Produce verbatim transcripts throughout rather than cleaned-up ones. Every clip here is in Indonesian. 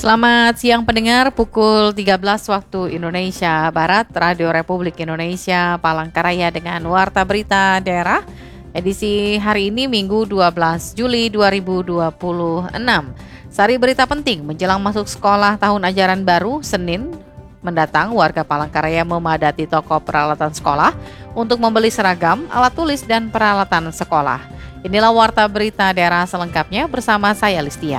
Selamat siang pendengar, pukul tiga belas waktu Indonesia Barat, Radio Republik Indonesia Palangkaraya dengan Warta Berita Daerah, edisi hari ini Minggu dua belas Juli dua ribu dua puluh enam. Sari berita penting menjelang masuk sekolah tahun ajaran baru, Senin mendatang, warga Palangkaraya memadati toko peralatan sekolah untuk membeli seragam, alat tulis, dan peralatan sekolah. Inilah Warta Berita Daerah selengkapnya bersama saya Listia.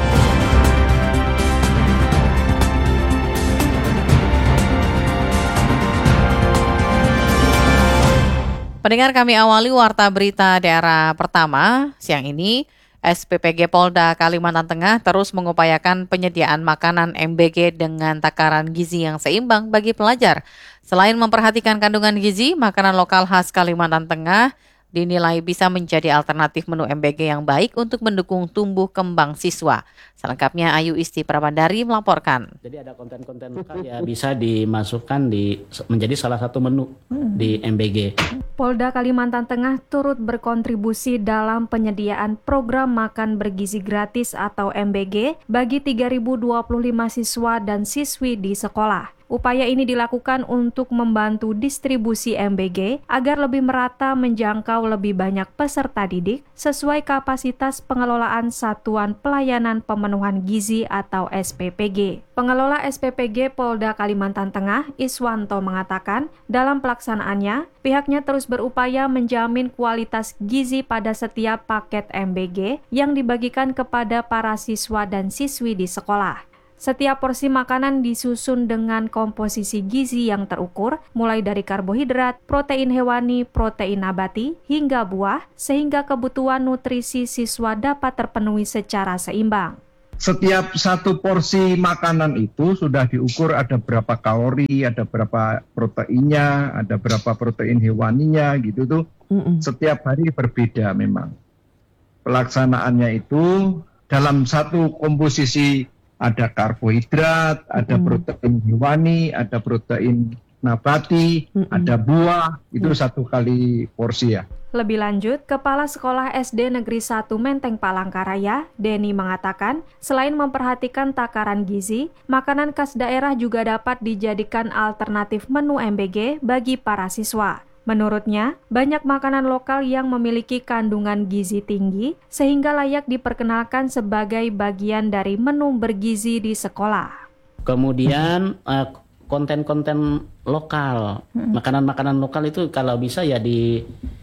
Pendengar, kami awali Warta Berita Daerah pertama siang ini. S P P G Polda Kalimantan Tengah terus mengupayakan penyediaan makanan M B G dengan takaran gizi yang seimbang bagi pelajar. Selain memperhatikan kandungan gizi, makanan lokal khas Kalimantan Tengah dinilai bisa menjadi alternatif menu M B G yang baik untuk mendukung tumbuh kembang siswa. Selengkapnya Ayu Isti Prabandari melaporkan. Jadi ada konten-konten lokal ya bisa dimasukkan di menjadi salah satu menu hmm. di M B G. Polda Kalimantan Tengah turut berkontribusi dalam penyediaan program makan bergizi gratis atau M B G bagi tiga ribu dua puluh lima siswa dan siswi di sekolah. Upaya ini dilakukan untuk membantu distribusi M B G agar lebih merata menjangkau lebih banyak peserta didik sesuai kapasitas pengelolaan Satuan Pelayanan Pemenuhan Gizi atau S P P G. Pengelola S P P G Polda Kalimantan Tengah, Iswanto, mengatakan dalam pelaksanaannya, pihaknya terus berupaya menjamin kualitas gizi pada setiap paket M B G yang dibagikan kepada para siswa dan siswi di sekolah. Setiap porsi makanan disusun dengan komposisi gizi yang terukur, mulai dari karbohidrat, protein hewani, protein nabati, hingga buah, sehingga kebutuhan nutrisi siswa dapat terpenuhi secara seimbang. Setiap satu porsi makanan itu sudah diukur ada berapa kalori, ada berapa proteinnya, ada berapa protein hewaninya, gitu tuh. Mm-mm. Setiap hari berbeda memang. Pelaksanaannya itu dalam satu komposisi ada karbohidrat, ada mm. protein hewani, ada protein nabati, Mm-mm. ada buah, itu mm. satu kali porsi ya. Lebih lanjut, Kepala Sekolah S D Negeri satu Menteng Palangkaraya, Denny, mengatakan selain memperhatikan takaran gizi, makanan khas daerah juga dapat dijadikan alternatif menu M B G bagi para siswa. Menurutnya, banyak makanan lokal yang memiliki kandungan gizi tinggi sehingga layak diperkenalkan sebagai bagian dari menu bergizi di sekolah. Kemudian uh, konten-konten lokal, hmm. makanan-makanan lokal itu kalau bisa ya di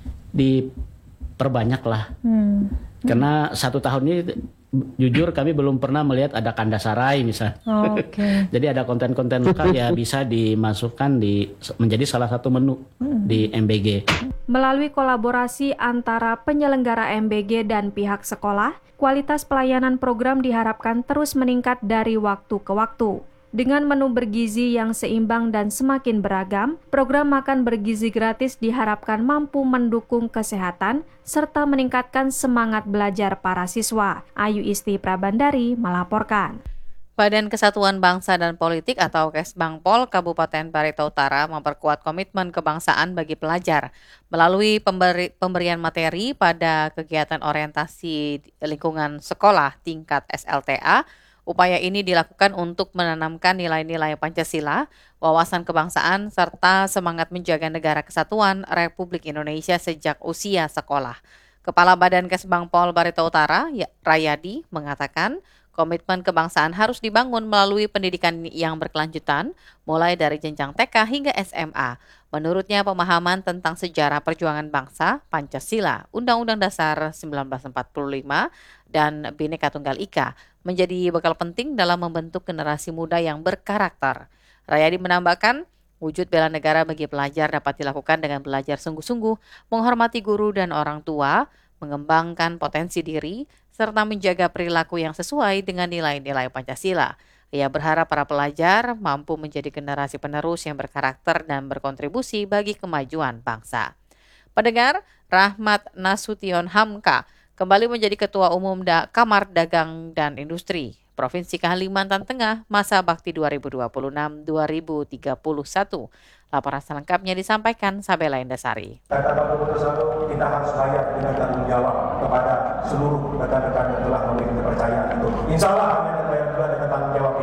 diperbanyak lah. Hmm. Karena satu tahun ini jujur kami belum pernah melihat ada kandasarai misalnya. Oh, okay. Jadi ada konten-konten lokal ya bisa dimasukkan di menjadi salah satu menu hmm. di M B G. Melalui kolaborasi antara penyelenggara M B G dan pihak sekolah, kualitas pelayanan program diharapkan terus meningkat dari waktu ke waktu. Dengan menu bergizi yang seimbang dan semakin beragam, program makan bergizi gratis diharapkan mampu mendukung kesehatan serta meningkatkan semangat belajar para siswa. Ayu Isti Prabandari melaporkan. Badan Kesatuan Bangsa dan Politik atau Kesbangpol Kabupaten Barito Utara memperkuat komitmen kebangsaan bagi pelajar melalui pemberi, pemberian materi pada kegiatan orientasi lingkungan sekolah tingkat S L T A. Upaya ini dilakukan untuk menanamkan nilai-nilai Pancasila, wawasan kebangsaan, serta semangat menjaga negara kesatuan Republik Indonesia sejak usia sekolah. Kepala Badan Kesbangpol Barito Utara, Rayadi, mengatakan komitmen kebangsaan harus dibangun melalui pendidikan yang berkelanjutan, mulai dari jenjang T K hingga S M A. Menurutnya, pemahaman tentang sejarah perjuangan bangsa, Pancasila, Undang-Undang Dasar seribu sembilan ratus empat puluh lima, dan Bhinneka Tunggal Ika menjadi bekal penting dalam membentuk generasi muda yang berkarakter. Rayadi menambahkan, wujud bela negara bagi pelajar dapat dilakukan dengan belajar sungguh-sungguh, menghormati guru dan orang tua, mengembangkan potensi diri, serta menjaga perilaku yang sesuai dengan nilai-nilai Pancasila. Ia berharap para pelajar mampu menjadi generasi penerus yang berkarakter dan berkontribusi bagi kemajuan bangsa. Pendengar, Rahmat Nasution Hamka kembali menjadi Ketua Umum da- Kamar Dagang dan Industri Provinsi Kalimantan Tengah masa bakti dua ribu dua puluh enam sampai dua ribu tiga puluh satu. Laporan selengkapnya disampaikan Sabela Indasari. Kata Bapak Gubernur, kita harus layak dengan tanggung jawab kepada seluruh rekan-rekan yang telah memberikan kepercayaan itu. Insya Allah kami akan bayar juga dengan tanggung jawab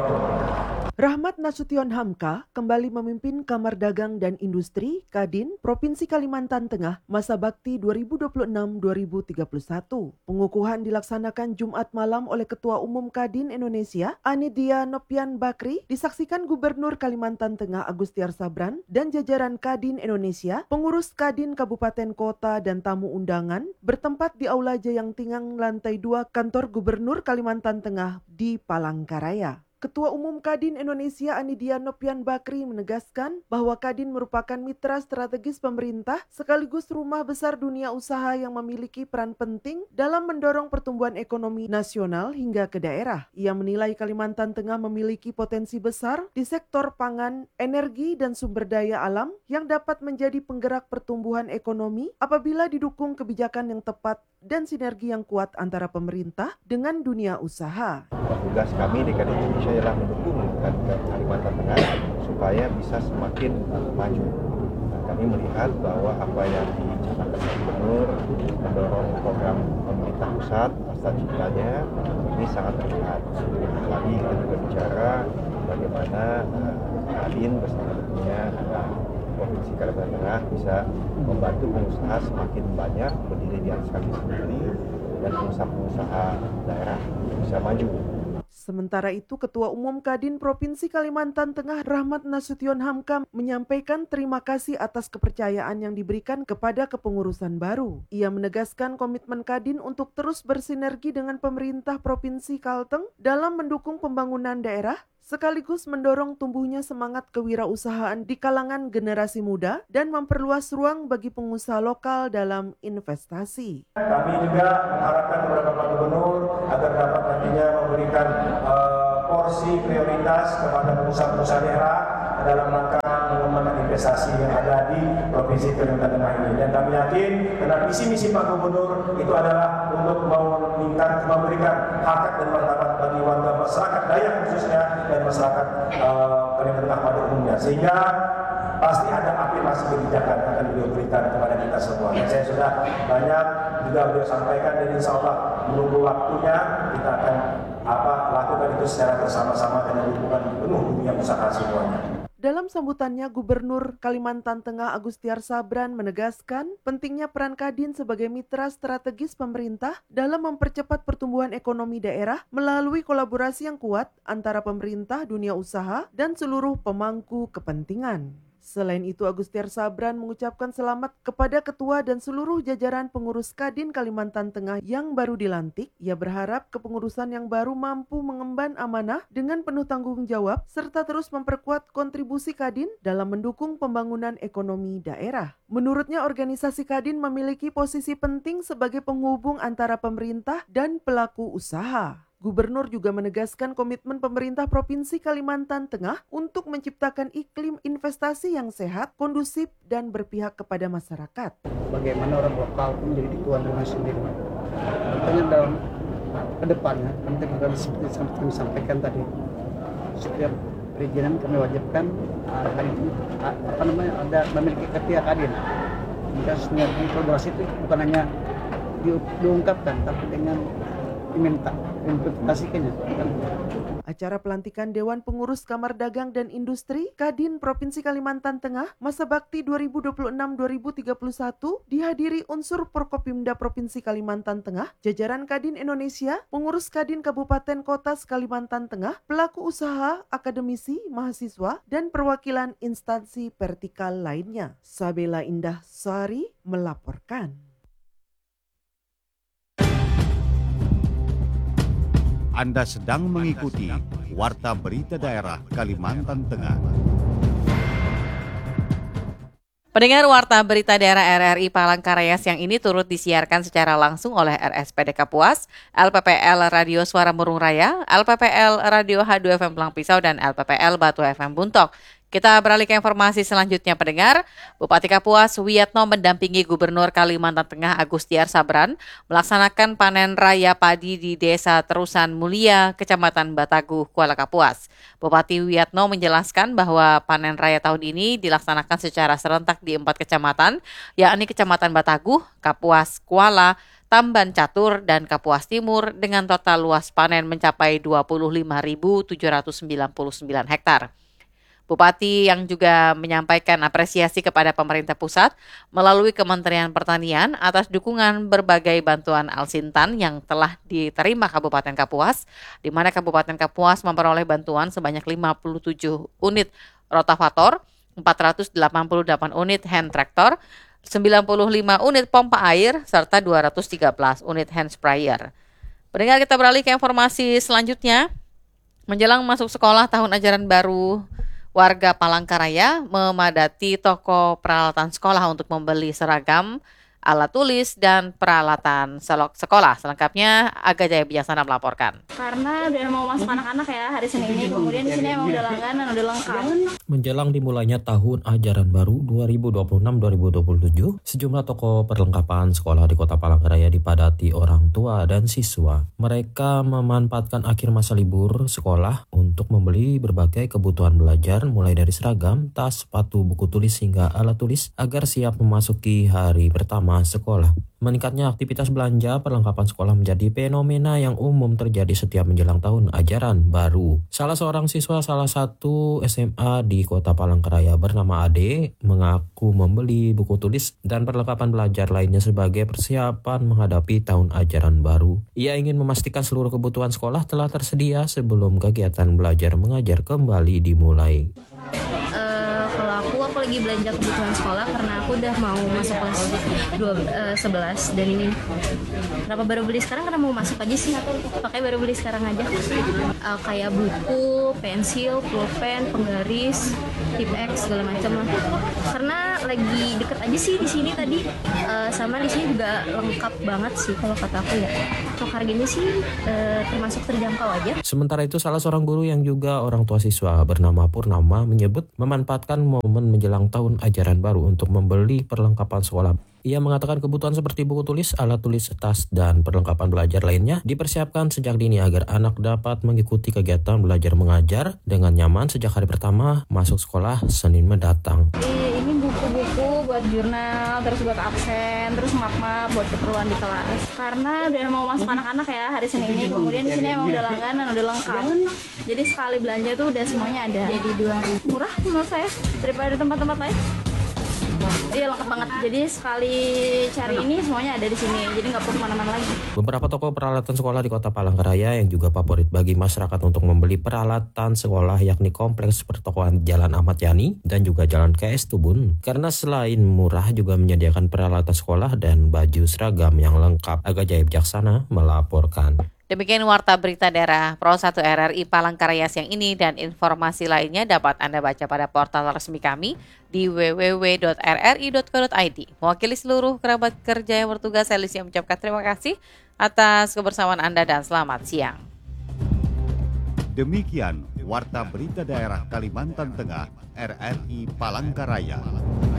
Rahmat Nasution Hamka kembali memimpin Kamar Dagang dan Industri Kadin Provinsi Kalimantan Tengah masa bakti dua ribu dua puluh enam sampai dua ribu tiga puluh satu. Pengukuhan dilaksanakan Jumat malam oleh Ketua Umum Kadin Indonesia Anidia Nopyan Bakri, disaksikan Gubernur Kalimantan Tengah Agustiar Sabran dan jajaran Kadin Indonesia, pengurus Kadin Kabupaten Kota dan tamu undangan bertempat di Aula Jayang Tingang lantai dua Kantor Gubernur Kalimantan Tengah di Palangkaraya. Ketua Umum Kadin Indonesia Anidia Nopyan Bakri menegaskan bahwa Kadin merupakan mitra strategis pemerintah sekaligus rumah besar dunia usaha yang memiliki peran penting dalam mendorong pertumbuhan ekonomi nasional hingga ke daerah. Ia menilai Kalimantan Tengah memiliki potensi besar di sektor pangan, energi, dan sumber daya alam yang dapat menjadi penggerak pertumbuhan ekonomi apabila didukung kebijakan yang tepat dan sinergi yang kuat antara pemerintah dengan dunia usaha. Tugas kami di Kadin Indonesia ialah mendukung Kalimantan Tengah supaya bisa semakin maju. Nah, kami melihat bahwa apa yang dicanangkan Gubernur mendorong program pemerintah pusat pasca ciptanya ini sangat terlihat. Lagi kita juga bicara bagaimana uh, Kadin bersama tentunya uh, Provinsi Kalimantan Tengah bisa membantu pengusaha semakin banyak berdiri di atas kaki sendiri dan pengusaha-pengusaha daerah bisa maju. Sementara itu, Ketua Umum Kadin Provinsi Kalimantan Tengah Rahmat Nasution Hamka menyampaikan terima kasih atas kepercayaan yang diberikan kepada kepengurusan baru. Ia menegaskan komitmen Kadin untuk terus bersinergi dengan pemerintah Provinsi Kalteng dalam mendukung pembangunan daerah, sekaligus mendorong tumbuhnya semangat kewirausahaan di kalangan generasi muda dan memperluas ruang bagi pengusaha lokal dalam investasi. Kami juga mengharapkan kepada Bapak Gubernur agar dapat nantinya memberikan uh, porsi prioritas kepada pengusaha-pengusaha daerah dalam rangka mengembangkan investasi yang ada di Provinsi Kalimantan Tengah ini. Dan kami yakin karena visi misi Pak Gubernur itu adalah untuk meningkat, memberikan hak dan martabat bagi warga masyarakat Dayak khususnya dan masyarakat uh, Kalimantan Tengah pada umumnya. Sehingga pasti ada afirmasi kebijakan yang akan beliau berikan kepada kita semua. Dan saya sudah banyak juga beliau sampaikan dan insya Allah menunggu waktunya kita akan apa lakukan itu secara bersama-sama dengan dukungan penuh dunia usaha semuanya. Dalam sambutannya, Gubernur Kalimantan Tengah Agustiar Sabran menegaskan pentingnya peran Kadin sebagai mitra strategis pemerintah dalam mempercepat pertumbuhan ekonomi daerah melalui kolaborasi yang kuat antara pemerintah, dunia usaha, dan seluruh pemangku kepentingan. Selain itu, Agustiar Sabran mengucapkan selamat kepada ketua dan seluruh jajaran pengurus Kadin Kalimantan Tengah yang baru dilantik. Ia berharap kepengurusan yang baru mampu mengemban amanah dengan penuh tanggung jawab serta terus memperkuat kontribusi Kadin dalam mendukung pembangunan ekonomi daerah. Menurutnya, organisasi Kadin memiliki posisi penting sebagai penghubung antara pemerintah dan pelaku usaha. Gubernur juga menegaskan komitmen pemerintah Provinsi Kalimantan Tengah untuk menciptakan iklim investasi yang sehat, kondusif, dan berpihak kepada masyarakat. Bagaimana orang lokal menjadi tuan rumah sendiri. Tentunya dalam kedepannya, nanti akan seperti yang kami sampaikan tadi, setiap perizinan kami wajibkan uh, apa namanya ada memiliki ketia Kadin. Jika sinergi kolaborasi itu bukan hanya di, diungkapkan, tapi dengan diminta implementasikannya. Acara pelantikan Dewan Pengurus Kamar Dagang dan Industri Kadin Provinsi Kalimantan Tengah masa bakti dua ribu dua puluh enam sampai dua ribu tiga puluh satu dihadiri unsur Forkopimda Provinsi Kalimantan Tengah, jajaran Kadin Indonesia, pengurus Kadin Kabupaten Kota Kalimantan Tengah, pelaku usaha, akademisi, mahasiswa, dan perwakilan instansi vertikal lainnya. Sabela Indah Sari melaporkan. Anda sedang mengikuti Warta Berita Daerah Kalimantan Tengah. Pendengar, Warta Berita Daerah R R I Palangkaraya siang ini turut disiarkan secara langsung oleh R S P D Kapuas, L P P L Radio Suara Murung Raya, L P P L Radio H dua F M Pelang Pisau, dan L P P L Batu F M Buntok. Kita beralih ke informasi selanjutnya, pendengar. Bupati Kapuas Wiyatno mendampingi Gubernur Kalimantan Tengah Agustiar Sabran melaksanakan panen raya padi di Desa Terusan Mulia, Kecamatan Bataguh, Kuala Kapuas. Bupati Wiyatno menjelaskan bahwa panen raya tahun ini dilaksanakan secara serentak di empat kecamatan, yakni Kecamatan Bataguh, Kapuas, Kuala, Tamban Catur, dan Kapuas Timur dengan total luas panen mencapai dua puluh lima ribu tujuh ratus sembilan puluh sembilan hektar. Bupati yang juga menyampaikan apresiasi kepada pemerintah pusat melalui Kementerian Pertanian atas dukungan berbagai bantuan Alsintan yang telah diterima Kabupaten Kapuas, di mana Kabupaten Kapuas memperoleh bantuan sebanyak lima puluh tujuh unit rotavator, empat ratus delapan puluh delapan unit hand tractor, sembilan puluh lima unit pompa air, serta dua ratus tiga belas unit hand sprayer. Pendengar, kita beralih ke informasi selanjutnya. Menjelang masuk sekolah tahun ajaran baru, warga Palangkaraya memadati toko peralatan sekolah untuk membeli seragam, alat tulis, dan peralatan sekolah. Selengkapnya Aga Jaya Bijaksana melaporkan. Karena udah mau masuk anak-anak ya hari Senin ini, kemudian di sini emang udah langganan, udah lengkap. Menjelang dimulainya tahun ajaran baru dua ribu dua puluh enam dua ribu dua puluh tujuh, sejumlah toko perlengkapan sekolah di Kota Palangkaraya dipadati orang tua dan siswa. Mereka memanfaatkan akhir masa libur sekolah untuk membeli berbagai kebutuhan belajar, mulai dari seragam, tas, sepatu, buku tulis, hingga alat tulis agar siap memasuki hari pertama sekolah. Meningkatnya aktivitas belanja perlengkapan sekolah menjadi fenomena yang umum terjadi setiap menjelang tahun ajaran baru. Salah seorang siswa salah satu S M A di Kota Palangkaraya bernama Ade mengaku membeli buku tulis dan perlengkapan belajar lainnya sebagai persiapan menghadapi tahun ajaran baru. Ia ingin memastikan seluruh kebutuhan sekolah telah tersedia sebelum kegiatan belajar mengajar kembali dimulai. Uh, kalau aku, aku lagi belanja kebutuhan sekolah karena aku udah mau masuk kelas dua, uh, sebelas dan ini kenapa baru beli sekarang, karena mau masuk aja sih, pakai baru beli sekarang aja. Uh, kayak buku, pensil, pulpen, penggaris, tip X, segala macam lah. Karena lagi deket aja sih di sini tadi, uh, sama di sini juga lengkap banget sih kalau kata aku ya. Untuk harganya sih uh, termasuk terjangkau aja. Sementara itu, salah seorang guru yang juga orang tua siswa bernama Purnama menyebut memanfaatkan momen menjelang tahun ajaran baru untuk membeli perlengkapan sekolah. Ia mengatakan kebutuhan seperti buku tulis, alat tulis, tas, dan perlengkapan belajar lainnya dipersiapkan sejak dini agar anak dapat mengikuti kegiatan belajar mengajar dengan nyaman sejak hari pertama masuk sekolah Senin mendatang. Ini buku-buku buat jurnal, terus buat absen, terus map-map buat keperluan di kelas. Karena udah mau masuk anak-anak ya hari Senin ini, kemudian di sini emang udah langganan, udah lengkap. Jadi sekali belanja tuh udah semuanya ada. Jadi dua murah menurut saya daripada tempat-tempat lain. Iya, lengkap banget. Jadi sekali cari ini semuanya ada di sini. Jadi nggak perlu kemana-mana lagi. Beberapa toko peralatan sekolah di Kota Palangkaraya yang juga favorit bagi masyarakat untuk membeli peralatan sekolah yakni Kompleks Pertokoan Jalan Ahmad Yani dan juga Jalan K S Tubun. Karena selain murah juga menyediakan peralatan sekolah dan baju seragam yang lengkap. Aga Jaya Bijaksana melaporkan. Demikian Warta Berita Daerah Pro satu R R I Palangkaraya siang ini, dan informasi lainnya dapat Anda baca pada portal resmi kami di w w w dot r r i dot co dot i d. Mewakili seluruh kerabat kerja yang bertugas, saya Alicia mengucapkan terima kasih atas kebersamaan Anda dan selamat siang. Demikian Warta Berita Daerah Kalimantan Tengah R R I Palangkaraya.